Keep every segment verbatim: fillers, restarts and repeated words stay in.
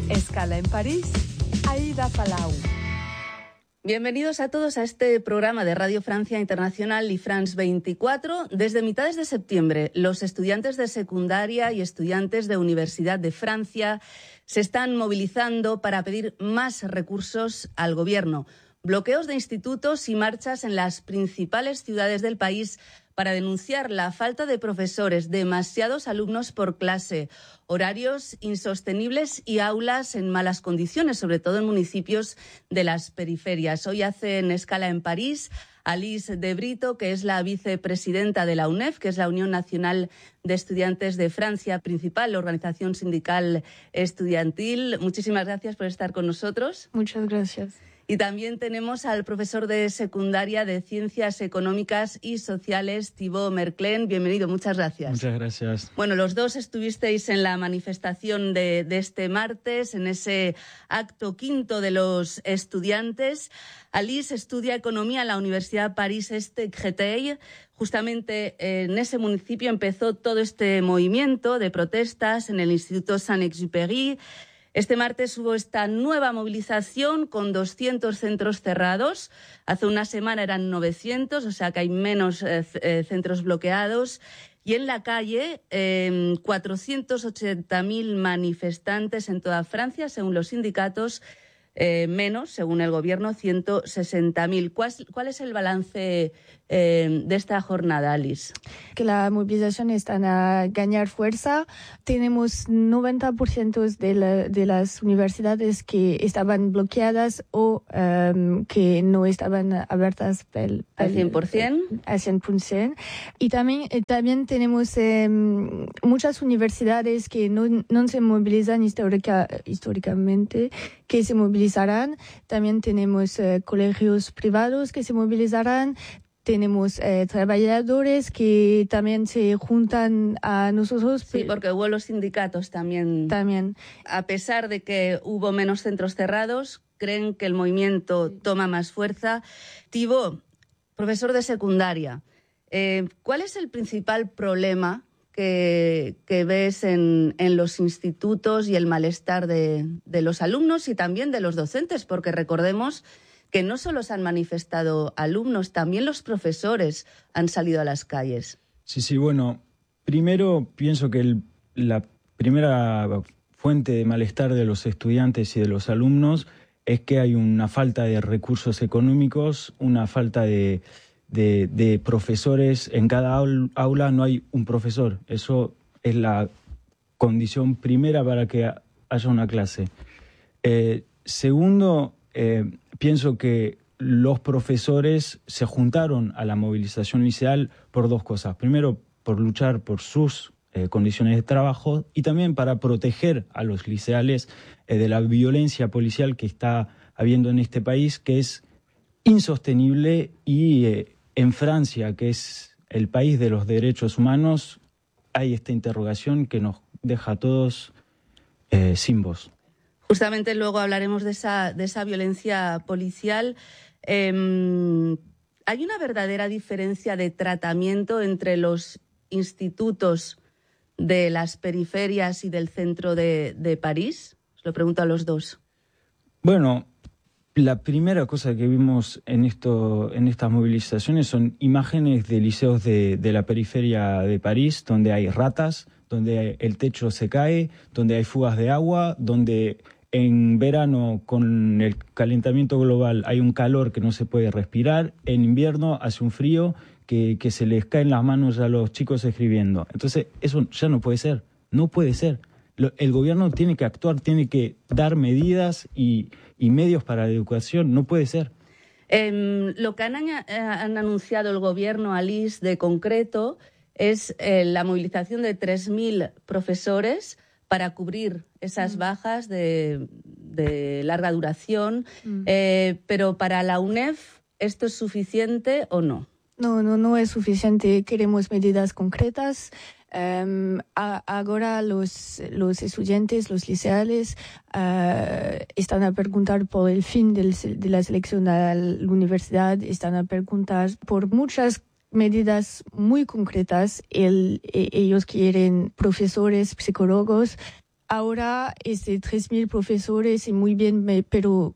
Escala en París, Aida Palau. Bienvenidos a todos a este programa de Radio Francia Internacional y France veinticuatro. Desde mitades de septiembre, los estudiantes de secundaria y estudiantes de Universidad de Francia se están movilizando para pedir más recursos al gobierno. Bloqueos de institutos y marchas en las principales ciudades del país para denunciar la falta de profesores, demasiados alumnos por clase, horarios insostenibles y aulas en malas condiciones, sobre todo en municipios de las periferias. Hoy hacen escala en París Alice de Brito, que es la vicepresidenta de la U N E F, que es la Unión Nacional de Estudiantes de Francia, principal organización sindical estudiantil. Muchísimas gracias por estar con nosotros. Muchas gracias. Y también tenemos al profesor de secundaria de Ciencias Económicas y Sociales, Thibaut Merclen. Bienvenido, muchas gracias. Muchas gracias. Bueno, los dos estuvisteis en la manifestación de, de este martes, en ese acto quinto de los estudiantes. Alice estudia Economía en la Universidad París-Est-Créteil. Justamente en ese municipio empezó todo este movimiento de protestas en el Instituto Saint-Exupéry. Este martes hubo esta nueva movilización con doscientos centros cerrados. Hace una semana eran novecientos, o sea que hay menos eh, eh, centros bloqueados. Y en la calle, eh, cuatrocientos ochenta mil manifestantes en toda Francia, según los sindicatos, eh, menos, según el gobierno, ciento sesenta mil. ¿Cuál, ¿Cuál es el balance eh, de esta jornada, Alice? Que la movilización está a ganar fuerza. Tenemos noventa por ciento de, la, de las universidades que estaban bloqueadas o um, que no estaban abiertas pel, pel, al cien por ciento. Al cien por ciento. Y también, eh, también tenemos eh, muchas universidades que no, no se movilizan histórica, históricamente, que se movilizarán. También tenemos eh, colegios privados que se movilizarán. Tenemos eh, trabajadores que también se juntan a nosotros. Sí, porque hubo los sindicatos también. También. A pesar de que hubo menos centros cerrados, creen que el movimiento toma más fuerza. Thibaut, profesor de secundaria, eh, ¿cuál es el principal problema que, que ves en, en los institutos y el malestar de, de los alumnos y también de los docentes? Porque recordemos que no solo se han manifestado alumnos, también los profesores han salido a las calles. Sí, sí, bueno, primero pienso que el, la primera fuente de malestar de los estudiantes y de los alumnos es que hay una falta de recursos económicos, una falta de, de, de profesores. En cada aula no hay un profesor. Eso es la condición primera para que haya una clase. Eh, segundo, Eh, pienso que los profesores se juntaron a la movilización liceal por dos cosas. Primero, por luchar por sus eh, condiciones de trabajo y también para proteger a los liceales eh, de la violencia policial que está habiendo en este país, que es insostenible. Y eh, en Francia, que es el país de los derechos humanos, hay esta interrogación que nos deja a todos eh, sin voz. Justamente luego hablaremos de esa, de esa violencia policial. Eh, ¿Hay una verdadera diferencia de tratamiento entre los institutos de las periferias y del centro de, de París? Os lo pregunto a los dos. Bueno, la primera cosa que vimos en, esto, en estas movilizaciones son imágenes de liceos de, de la periferia de París, donde hay ratas, donde el techo se cae, donde hay fugas de agua, donde en verano con el calentamiento global hay un calor que no se puede respirar, en invierno hace un frío que, que se les caen las manos a los chicos escribiendo. Entonces eso ya no puede ser, no puede ser. Lo, el gobierno tiene que actuar, tiene que dar medidas y, y medios para la educación, no puede ser. Eh, lo que han, han anunciado el gobierno, Alice, de concreto, es eh, la movilización de tres mil profesores para cubrir esas bajas de, de larga duración. Mm. Eh, pero para la U N E F, ¿esto es suficiente o no? No, no, no es suficiente. Queremos medidas concretas. Um, a, ahora los, los estudiantes, los liceales, uh, están a preguntar por el fin del, de la selección a la universidad, están a preguntar por muchas medidas muy concretas. El, ellos quieren profesores, psicólogos, ahora es de tres mil profesores y muy bien, pero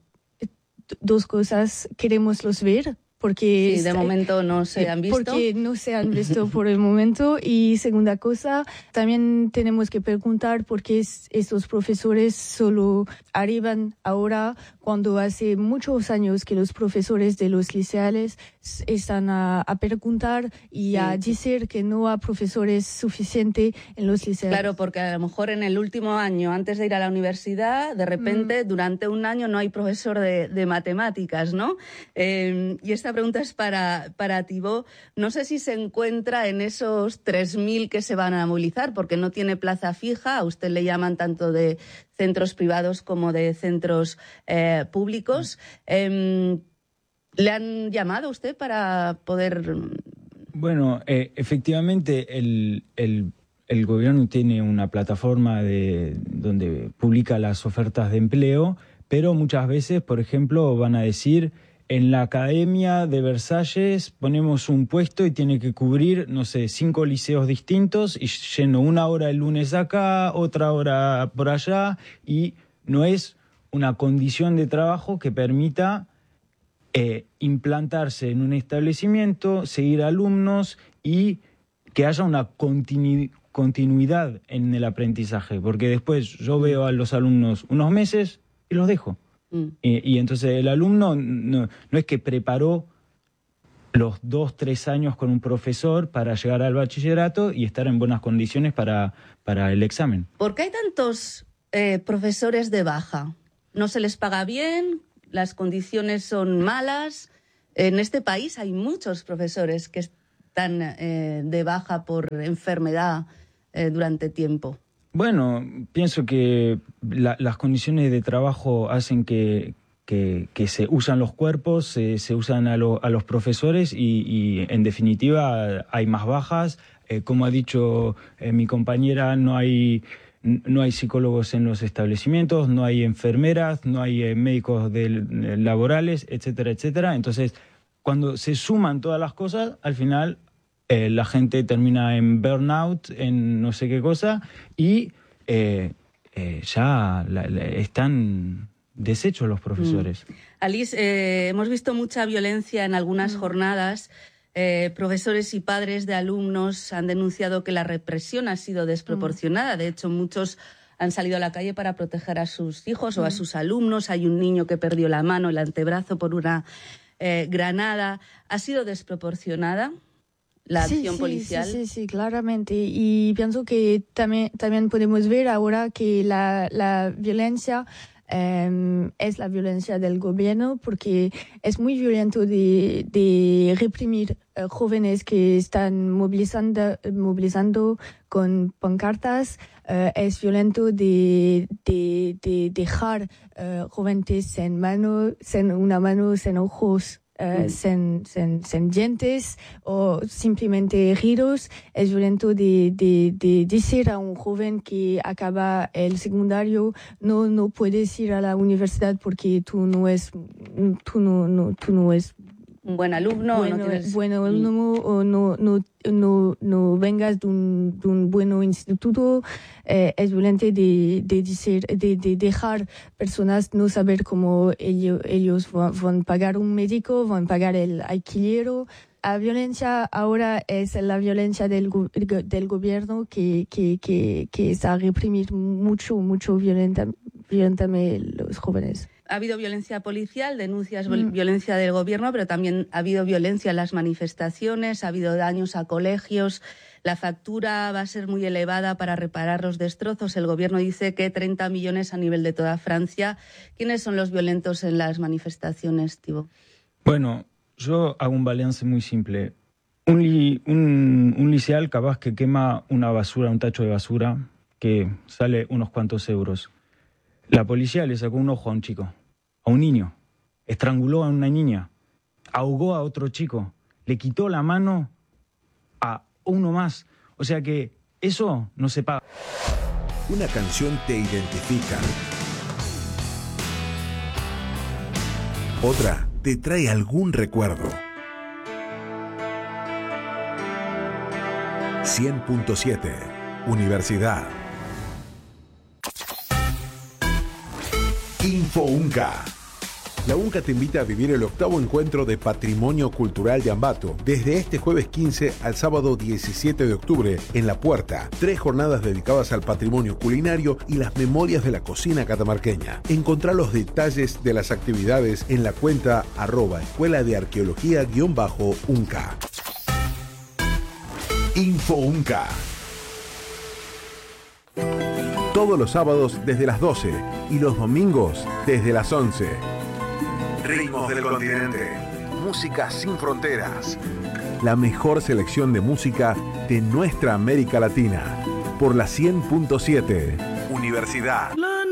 dos cosas, queremos los ver. Porque sí, de momento no se han visto. Porque no se han visto por el momento. Y segunda cosa, también tenemos que preguntar por qué estos profesores solo arriban ahora cuando hace muchos años que los profesores de los liceales están a, a preguntar y sí. a decir que no hay profesores suficientes en los liceales. Claro, porque a lo mejor en el último año, antes de ir a la universidad, de repente, mm. durante un año no hay profesor de, de matemáticas, ¿no? Eh, y esta pregunta es para, para Thibaut. No sé si se encuentra en esos tres mil que se van a movilizar, porque no tiene plaza fija. A usted le llaman tanto de centros privados como de centros eh, públicos. Eh, ¿Le han llamado a usted para poder...? Bueno, eh, efectivamente el, el, el gobierno tiene una plataforma de, donde publica las ofertas de empleo, pero muchas veces, por ejemplo, van a decir... En la Academia de Versalles ponemos un puesto y tiene que cubrir, no sé, cinco liceos distintos y lleno una hora el lunes acá, otra hora por allá, y no es una condición de trabajo que permita eh, implantarse en un establecimiento, seguir alumnos y que haya una continu- continuidad en el aprendizaje, porque después yo veo a los alumnos unos meses y los dejo. Y, y entonces el alumno no, no es que preparó los dos, tres años con un profesor para llegar al bachillerato y estar en buenas condiciones para, para el examen. ¿Por qué hay tantos eh, profesores de baja? ¿No se les paga bien? ¿Las condiciones son malas? En este país hay muchos profesores que están eh, de baja por enfermedad eh, durante tiempo. Bueno, pienso que la, las condiciones de trabajo hacen que, que, que se usan los cuerpos, se, se usan a, lo, a los profesores y, y en definitiva hay más bajas. Eh, como ha dicho eh, mi compañera, no hay, no hay psicólogos en los establecimientos, no hay enfermeras, no hay eh, médicos de, de laborales, etcétera, etcétera. Entonces, cuando se suman todas las cosas, al final... Eh, la gente termina en burnout, en no sé qué cosa, y eh, eh, ya la, la, están deshechos los profesores. Mm. Alice, eh, hemos visto mucha violencia en algunas mm. jornadas. Eh, profesores y padres de alumnos han denunciado que la represión ha sido desproporcionada. Mm. De hecho, muchos han salido a la calle para proteger a sus hijos mm. o a sus alumnos. Hay un niño que perdió la mano, el antebrazo, por una eh, granada. ¿Ha sido desproporcionada la sí, acción sí, policial? Sí, sí, sí, claramente. Y pienso que también, también podemos ver ahora que la, la violencia eh, es la violencia del gobierno, porque es muy violento de, de reprimir eh, jóvenes que están movilizando, movilizando con pancartas. Eh, es violento de, de, de dejar eh, jóvenes sin mano, sin una mano, sin ojos. Uh, mm. sin, sin, sin dientes o simplemente heridos. Es violento de, de, de decir a un joven que acaba el secundario no, no puedes ir a la universidad porque tú no es, tú no, no, tú no es un buen alumno, bueno, no tienes... bueno alumno o no, no, no, no vengas de un, de un buen instituto. Eh, es violento de, de, decir, de, de dejar personas no saber cómo ellos, ellos van, van pagar un médico, van pagar el alquiler. La violencia ahora es la violencia del, del gobierno que, que, que, que está a reprimir mucho, mucho violenta, violentamente los jóvenes. Ha habido violencia policial, denuncias mm. violencia del gobierno, pero también ha habido violencia en las manifestaciones, ha habido daños a colegios. La factura va a ser muy elevada para reparar los destrozos. El gobierno dice que treinta millones a nivel de toda Francia. ¿Quiénes son los violentos en las manifestaciones, Thibaut? Bueno, yo hago un balance muy simple. Un, li, un, un liceal capaz que quema una basura, un tacho de basura, que sale unos cuantos euros. La policía le sacó un ojo a un chico, a un niño, estranguló a una niña, ahogó a otro chico, le quitó la mano a uno más. O sea que eso no se paga. Una canción te identifica. Otra te trae algún recuerdo. cien punto siete, Universidad. Info UNCA. La UNCA te invita a vivir el octavo encuentro de Patrimonio Cultural de Ambato, desde este jueves quince al sábado diecisiete de octubre, en La Puerta. Tres jornadas dedicadas al patrimonio culinario y las memorias de la cocina catamarqueña. Encontrá los detalles de las actividades en la cuenta arroba Escuela de Arqueología guión bajo UNCA. Info UNCA. Todos los sábados desde las doce y los domingos desde las once. Ritmos del continente. Música sin fronteras. La mejor selección de música de nuestra América Latina. Por la cien punto siete. Universidad.